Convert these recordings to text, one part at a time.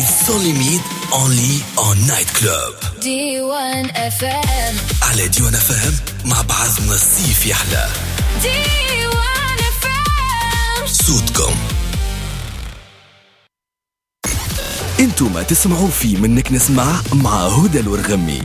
sans limite, only on night club. D1 FM. على D1 FM مع بعضنا الصيف يحلى. D1 FM. صوتكم. انتوا ما تسمعوا في منك نسمع مع هدى الورغمي.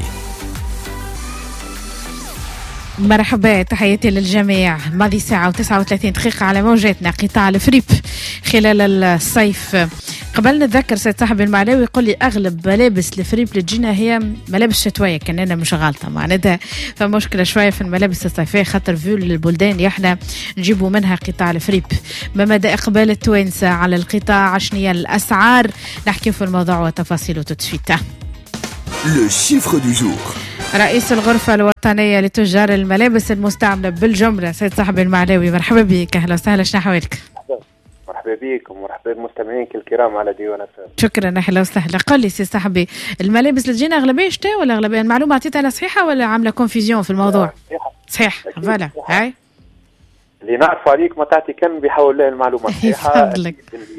مرحبا، تحياتي للجميع. ماضي ساعة و39 دقيقة على موجاتنا قطاع الفريب خلال الصيف. قبل نتذكر سيد صاحبي المعلاوي يقول لي أغلب ملابس الفريب اللي تجينا هي ملابس شتوية، كان أنا مش غالطة معناتها فمشكلة شوية في الملابس الصيفية خاطر فيو البلدان اللي احنا نجيبوا منها قطاع الفريب. ما مدى إقبال التوانسة على القطاع؟ شنية الأسعار؟ نحكي في الموضوع وتفاصيله تتسويت. لو شيفر دو جور. رئيس الغرفة الوطنية لتجار الملابس المستعملة بالجملة سيد صاحبي المعلاوي، مرحبا بك. أهلا وسهلا، شنو أحوالك؟ مرحبا بكم ومرحبا بمستمعينك الكرام على ديوان FM. شكرا، أهلا وسهلا. قل لي سيد صاحبي، الملابس اللي تجينا أغلبية شتاء ولا أغلبية؟ المعلومة عطيتها أنا صحيحة ولا عاملة كونفيزيون في الموضوع؟ صحيح فوالا. هاي اللي نعرف عليك ما تعطي كان بيحاول له المعلومة صحيحة. اللي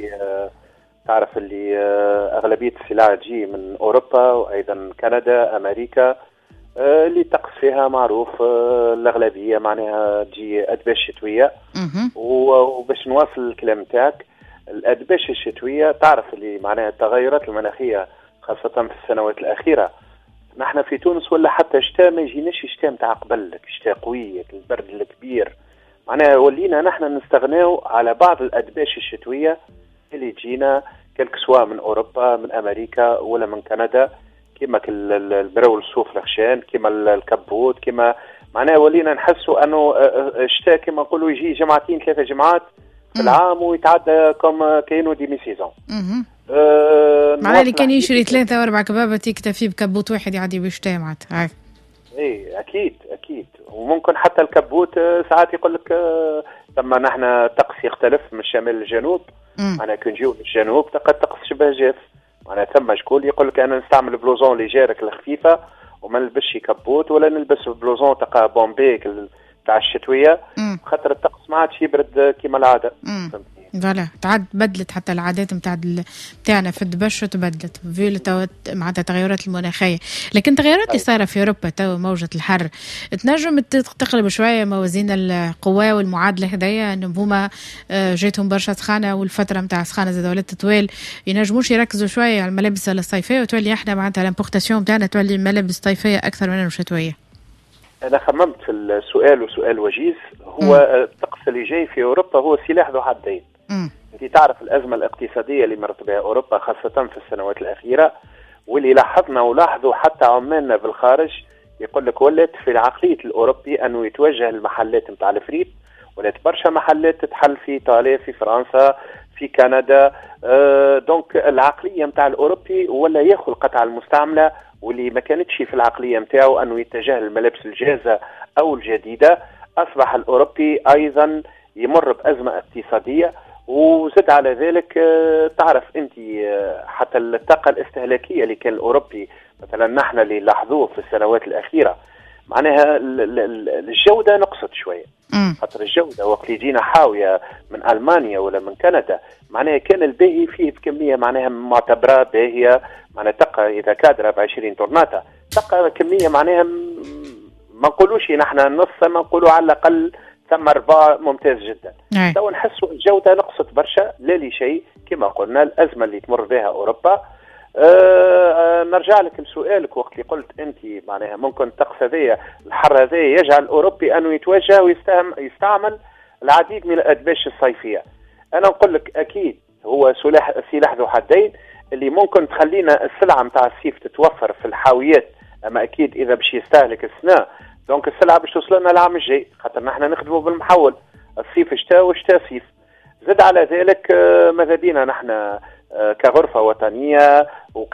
تعرف اللي أغلبية السلع تجي من أوروبا وأيضا كندا أمريكا، اللي طقس فيها معروف. الأغلبية معناها تجي أدباش شتوية. وباش نواصل الكلام تاعك، الأدباش الشتوية تعرف اللي معناها التغيرات المناخية خاصة في السنوات الأخيرة. نحن في تونس ولا حتى شتاء ما يجيناش شتاء متاع قبل، شتاء قوية البرد الكبير. معناها ولينا نحن نستغناو على بعض الأدباش الشتوية اللي تجينا كالكسوا من أوروبا من أمريكا ولا من كندا، كما البرو الصوف الخشان، كما الكبوت، كما معناها ولينا نحسوا انه الشتاء كما نقولوا يجي جمعتين 3 جمعات في العام ويتعدى كم كاينو ديمي سيزون. معناها اللي كان يشري 3 و4 كبابات يكتفي بكبوت واحد يعدي بالشتاء معناتها. اي اكيد. وممكن حتى الكبوت ساعات يقول لك ثم نحن الطقس يختلف من الشمال للجنوب. انا كي نجيو للجنوب تلقى الطقس شبه جاف. معناها ثم شكون يقول لك انا نستعمل بلوزون اللي جارك الخفيفه وما نلبسش كبوت ولا نلبس بلوزون تاع بومبي تاع الشتويه خاطر الطقس ما عادش يبرد كما العاده. فوالا تعد بدلت حتى العادات نتاعنا في الدبش تبدلت في معناتها التغيرات المناخيه. لكن تغيرات اللي صايره في اوروبا تو موجه الحر تنجم تقلب شويه موازين القوى والمعادله هذيا، انهم هما جاتهم برشا سخانه والفتره نتاع سخانه زاد ولات طويل، ينجموش يركزوا شويه على الملابس الصيفيه وتولي احنا معناتها الامبورتاسيون نتاعنا تولي ملابس صيفيه اكثر من الشتويه. أنا خممت في السؤال وسؤال وجيز. هو الطقس اللي جاي في أوروبا هو سلاح ذو حدين. أنت تعرف الأزمة الاقتصادية اللي مرت بها أوروبا خاصة في السنوات الأخيرة، واللي لاحظنا ولاحظوا حتى عمالنا بالخارج يقول لك ولات في العقلية الأوروبي أنه يتوجه المحلات متاع الفريب، ولات برشا محلات تتحل في إيطاليا في فرنسا في كندا. دونك العقلية متاع الأوروبي ولا ياخذ القطعة المستعملة، واللي ما كانتش في العقلية متاعه أنه يتجه للملابس الجاهزة أو الجديدة. أصبح الأوروبي أيضا يمر بأزمة اقتصادية، وزد على ذلك تعرف أنت حتى الطاقة الاستهلاكية اللي كان الأوروبي مثلا نحن اللي لاحظوه في السنوات الأخيرة معناها الجودة نقصت شوية. خاطر الجودة وقت يجينا حاوية من ألمانيا ولا من كندا معناها كان الباهي فيه بكمية معناها معتبرة باهية، معناها تقى إذا كادرة ب20 طرناطة تقى كمية معناها ما نقولوش نحن نص، ما نقولوا على الأقل ثم ربع ممتاز جدا. تو نحسوا الجودة نقصت برشا لا لشيء كما قلنا الأزمة اللي تمر بها أوروبا. نرجع لك لسؤالك وقت اللي قلت أنت معناها ممكن الطقس هذايا الحر هذايا يجعل الأوروبي أنه يتوجه ويستعمل العديد من الأدباش الصيفية. أنا نقول لك أكيد هو سلاح ذو حدين اللي ممكن تخلينا السلعة متاع الصيف تتوفر في الحاويات، أما أكيد إذا باش يستهلك السنة دونك السلعة باش توصلنا العام الجاي خاطر نحن نخدموا بالمحول الصيف شتاء وشتاء صيف. زد على ذلك ماذا بينا نحن كغرفة وطنية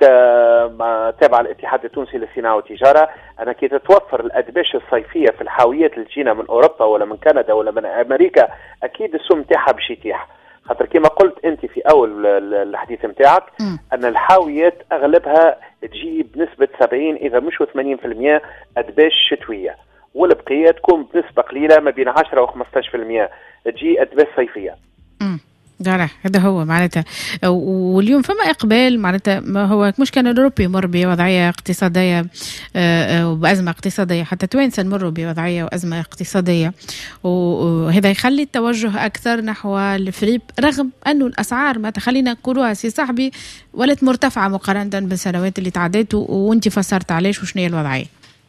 وكتابعة الاتحاد التونسي للصناعة والتجارة أنا كي تتوفر الأدباش الصيفية في الحاويات اللي تجينا من أوروبا ولا من كندا ولا من أمريكا أكيد السوم نتاعها باش يتيح. خاطر كما قلت أنت في أول الحديث نتاعك أن الحاويات أغلبها تجي بنسبة 70 إذا مش 80% أدباش شتوية، والبقية تكون بنسبة قليلة ما بين 10 و 15% تجي أدباش صيفية. هذا هو معناتها. واليوم فما إقبال معناتها، ما هو مش كان الأوروبي يمر بوضعية اقتصادية وبأزمة اقتصادية، حتى توانسة نمروا بوضعية وأزمة اقتصادية، وهذا يخلي التوجه أكثر نحو الفريب، رغم أنه الأسعار ما تخلينا نقولوها سي صاحبي ولات مرتفعة مقارنة بالسنوات اللي تعدت، وانت فسرت علاش وشنو هي الوضعية.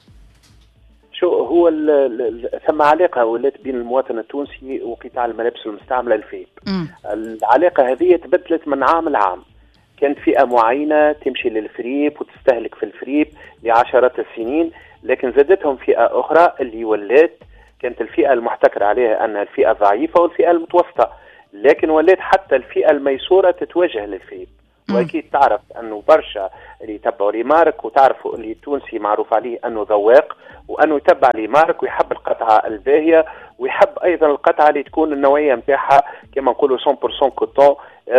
هو ثم علاقة ولات بين المواطن التونسي وقطاع الملابس المستعملة الفيب. العلاقة هذه تبدلت من عام لعام. كانت فئة معينة تمشي للفريب وتستهلك في الفريب لعشرات السنين، لكن زادتهم فئة أخرى اللي ولات كانت الفئة المحتكر عليها أنها الفئة الضعيفة والفئة المتوسطة، لكن ولات حتى الفئة الميسورة تتوجه للفريب. واكيد تعرف انه برشا اللي يتبعوا لي مارك، وتعرفوا اللي التونسي معروف عليه انه ذواق، وانه يتبع لي مارك ويحب القطعه الباهيه، ويحب ايضا القطعه اللي تكون النوعيه نتاعها كما نقولوا 100% كوتون،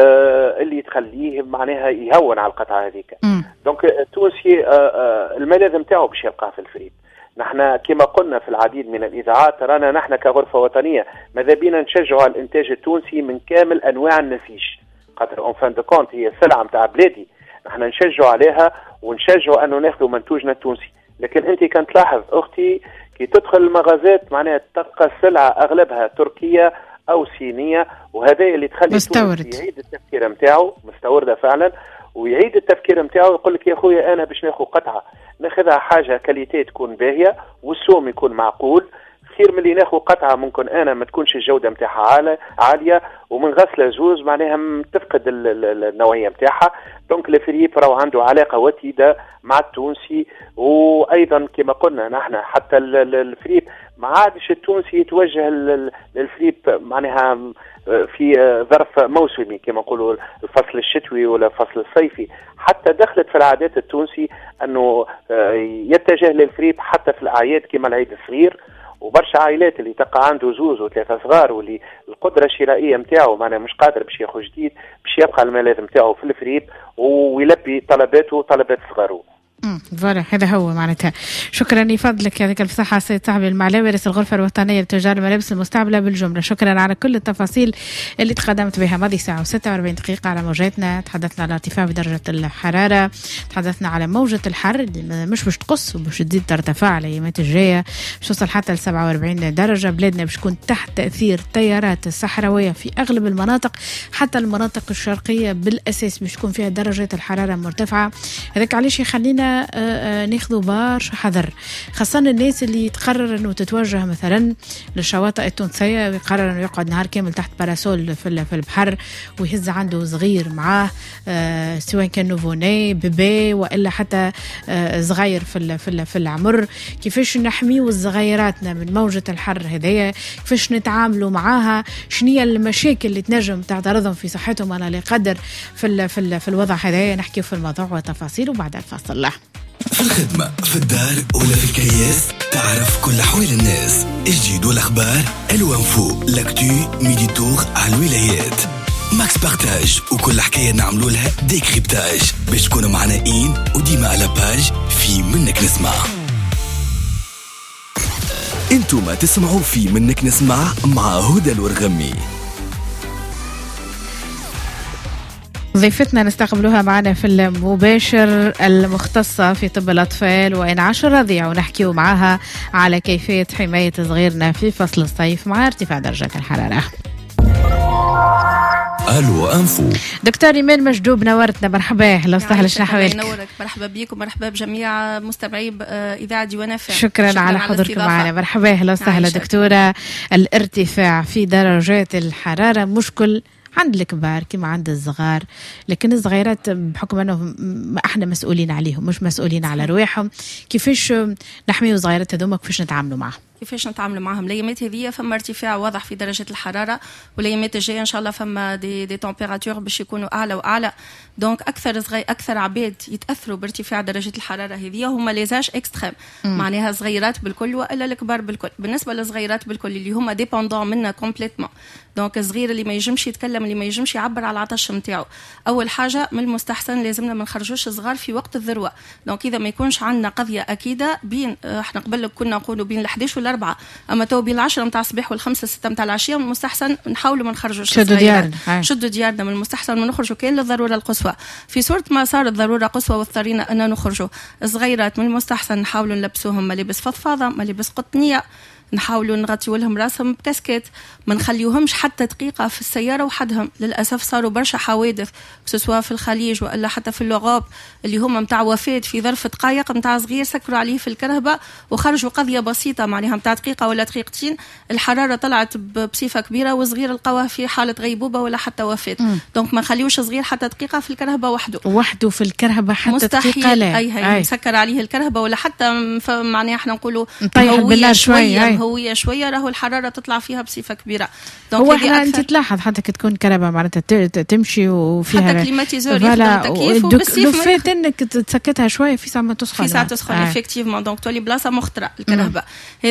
اللي تخليه معناها يهون على القطعه هذيك. دونك التونسي الملاذ نتاعو باش يلقاه في الفريب. نحن كما قلنا في العديد من الاذاعات، رانا نحن كغرفه وطنيه ماذا بينا نشجعوا الانتاج التونسي من كامل انواع النسيج، خاطر اون فان دو كونت هي سلعه نتاع بلادي، نحن نشجعوا عليها ونشجعوا انه ناخذوا منتوجنا التونسي. لكن انت كانت تلاحظ اختي كي تدخل المغازات معناها تلقى السلعه اغلبها تركيه او صينيه، وهذا اللي تخلي مستورد يعيد التفكير نتاعو، مستورده فعلا، ويعيد التفكير نتاعو يقول لك يا خويا انا باش ناخذ قطعه ناخذها حاجه كاليتي تكون باهيه والسوم يكون معقول، خير من اللي ناخذ قطعه ممكن انا ما تكونش الجوده نتاعها عاليه ومن غسله زوز معناها تفقد النوعيه نتاعها. دونك الفريب راهو عنده علاقه وتيده مع التونسي، وايضا كما قلنا نحن حتى الفريب ما عادش التونسي يتوجه للفريب معناها في ظرف موسمي كما نقولوا الفصل الشتوي ولا الفصل الصيفي، حتى دخلت في العادات التونسي انه يتجه للفريب حتى في الاعياد كما العيد الصغير. وبرشا عائلات اللي تلقى عنده زوز وثلاثة صغار واللي القدرة الشرائية نتاعو معناها مش قادر باش ياخذ جديد، باش يبقى الملاذ نتاعو في الفريب ويلبي طلباته وطلبات صغاره. فوالا هذا هو معناتها. شكرا لفضلك يعطيك الصحة سيد صاحبي المعلاوي رئيس الغرفة الوطنية لتجار الملابس المستعملة بالجملة. شكرا على كل التفاصيل اللي تقدمت بها. ماضي ساعة و46 دقيقة على موجاتنا، تحدثنا على ارتفاع بدرجة الحرارة، تحدثنا على موجة الحر اللي مش باش تقص وباش تزيد ترتفع الايامات الجاية، باش توصل حتى ل 47 درجة. بلادنا باش تكون تحت تأثير التيارات الصحراوية في أغلب المناطق، حتى المناطق الشرقية بالأساس باش تكون فيها درجة الحرارة مرتفعة. هذاك علاش يخلينا ناخذوا برشا حذر، خاصة الناس اللي تقرر انه تتوجه مثلا للشواطئ التونسية ويقرر انه يقعد نهار كامل تحت باراسول في البحر ويهز عنده صغير معاه، سواء كان نوفوني بيبي والا حتى صغير في العمر. كيفاش نحميو الصغيراتنا من موجة الحر هذيا، كيفاش نتعاملوا معاها، شنية المشاكل اللي تنجم تعترضهم في صحتهم على قدر في الوضع هذايا. نحكي في الموضوع وتفاصيل وبعد الفاصل. لا في الخدمة، في الدار ولا في الكرياس، تعرف كل أحوال الناس، الجديد والأخبار، الوانفو، لاكتو، ميدي تور على الولايات، ماكس بارتاج، وكل حكاية نعملوا لها ديكريبتاج باش تكونوا معنا وديما على باج في منك نسمع. انتم تسمعوا في منك نسمع مع هدى الورغمي. ضيفتنا نستقبلوها معنا في المباشر المختصة في طب الأطفال وإنعاش الرضيع، ونحكيو معها على كيفية حماية صغيرنا في فصل الصيف مع ارتفاع درجة الحرارة. الو انفو دكتور ايمان مجدوب نورتنا، مرحبا. لو سهل شنو حوالك؟ نورك، مرحبا بكم، مرحبا بجميع مستمعي اذاعه ديوان اف ام. شكرا على حضوركم معنا، مرحبا. لو سهل دكتوره، الارتفاع في درجات الحراره مشكل عند الكبار كما عند الصغار، لكن الصغيرات بحكم انه احنا مسؤولين عليهم مش مسؤولين على رواحهم. كيفاش نحميو الصغيرات هذوما، كيفاش نتعاملوا معهم؟ كيفاش نتعاملوا معهم؟ الايامات هذه فما ارتفاع واضح في درجه الحراره، والايامات الجايه ان شاء الله فما دي تمبيراتور باش يكونوا اعلى واعلى. دونك اكثر عباد يتاثروا بارتفاع درجه الحراره هذه هما ليزاج اكستريم، معناها صغيرات بالكل والا الكبار بالكل. بالنسبه للصغيرات بالكل اللي هما ديبوندون منا كومبليتمون، دونك الصغير اللي ما يجمش يتكلم، اللي ما يجمش يعبر على العطش نتاعو، اول حاجه من المستحسن لازمنا ما نخرجوش الصغار في وقت الذروه. دونك اذا ما يكونش عندنا قضيه اكيده بين احنا قبل كنا نقولوا بين ال11 وال 4. اما تو بين 10 نتاع الصباح وال5 6 نتاع العشيه من المستحسن نحاولوا ما نخرجوش. شدوا ديارنا من المستحسن ما نخرجوا كان للضروره القصوى. في صوره ما صارت ضروره قصوى واضطرينا ان نخرجوا الصغيرات من المستحسن نحاولوا نلبسوهم ملابس فضفاضه ملابس قطنيه نحاولوا نغطيوا لهم راسهم بكاسكيت ما نخليوهمش حتى دقيقة في السيارة وحدهم. للأسف صاروا برشا حوادث سواء في الخليج وإلا حتى في اللغاب اللي هم متاع وفاة في ظرف دقائق متاع صغير سكروا عليه في الكرهبة وخرجوا قضية بسيطة معناها متاع دقيقة ولا دقيقتين الحرارة طلعت بصفة كبيرة وصغير القواه في حالة غيبوبة ولا حتى وفاة. دونك ما نخليوش صغير حتى دقيقة في الكرهبة وحده في الكرهبة حتى دقيقة لا أي مسكر عليه الكرهبة ولا حتى معناها احنا نقولوا هوية شوية راهو الحرارة تطلع فيها بصفة كبيرة. هو احنا انت تلاحظ حتى تكون كرهبة معناتها تمشي وفيها حتى كليماتيزور يخدم تكييف وبالصيف فات انك تسكتها شوية في ساعة ما تسخن افكتيفمون دونك تولي بلاصة مخطرة الكرهبة. هذا